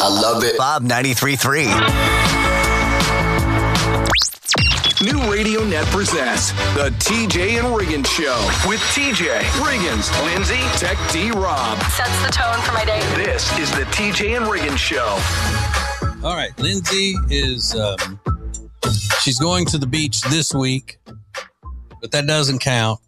I love it. Bob 93.3. New Radio Net presents the TJ and Riggins Show with TJ, Riggins, Lindsay, Tech D, Rob. Sets the tone for my day. This is the TJ and Riggins Show. All right, Lindsay is she's going to the beach this week, but that doesn't count.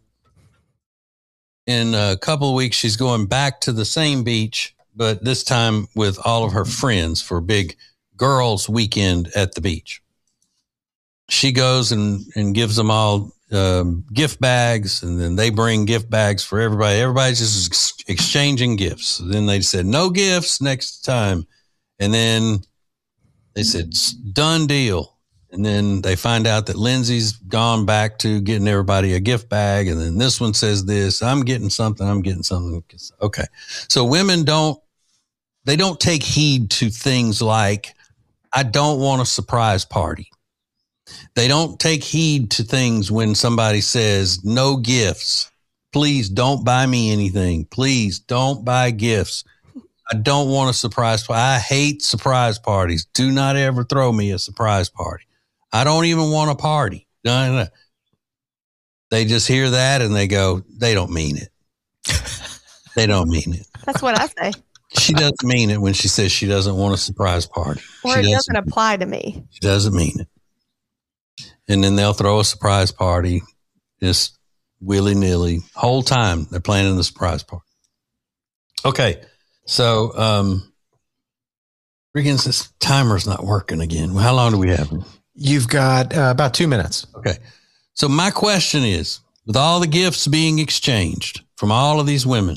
In a couple of weeks, she's going back to the same beach, but this time with all of her friends for a big girls' weekend at the beach. She goes and gives them all gift bags, and then they bring gift bags for everybody. Everybody's just exchanging gifts. Then they said, no gifts next time. And then they said, done deal. And then they find out that Lindsay's gone back to getting everybody a gift bag. And then this one says this, I'm getting something. Okay. So women don't take heed to things like, I don't want a surprise party. They don't take heed to things when somebody says, no gifts. Please don't buy me anything. Please don't buy gifts. I don't want a surprise party. I hate surprise parties. Do not ever throw me a surprise party. I don't even want a party. No. They just hear that and they go, they don't mean it. They don't mean it. That's what I say. She doesn't mean it when she says she doesn't want a surprise party. Or it doesn't apply to me. She doesn't mean it. And then they'll throw a surprise party just willy-nilly. Whole time they're planning the surprise party. Okay. So, Riggins, this timer's not working again. How long do we have? You've got about 2 minutes. Okay. So my question is, with all the gifts being exchanged from all of these women,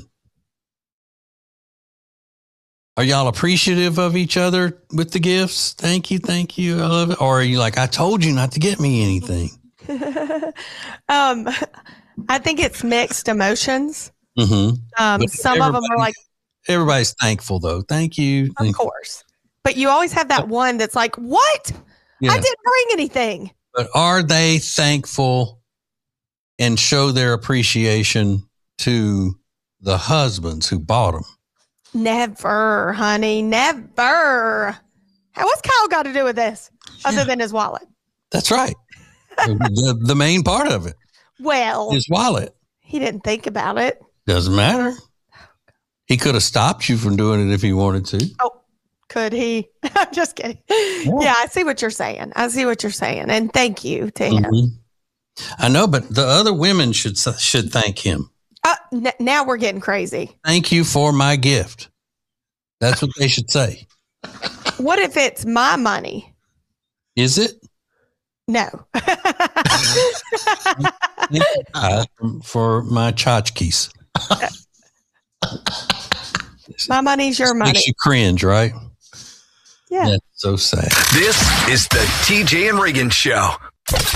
are y'all appreciative of each other with the gifts? Thank you. I love it. Or are you like, I told you not to get me anything? I think it's mixed emotions. Mm-hmm. Some of them are like, everybody's thankful though. Thank you. Of course. But you always have that one that's like, what? Yeah. I didn't bring anything. But are they thankful and show their appreciation to the husbands who bought them? Never, honey. Never. What's Kyle got to do with this other than his wallet? That's right. the main part of it. Well, his wallet. He didn't think about it. Doesn't matter. He could have stopped you from doing it if he wanted to. Oh, could he? I'm just kidding. Yeah, I see what you're saying. And thank you to him. Mm-hmm. I know, but the other women should thank him. Now we're getting crazy. Thank you for my gift. That's what they should say. What if it's my money? Is it? No. For my tchotchkes. My money's your money. Makes you cringe, right? Yeah. That's so sad. This is the TJ and Riggins Show.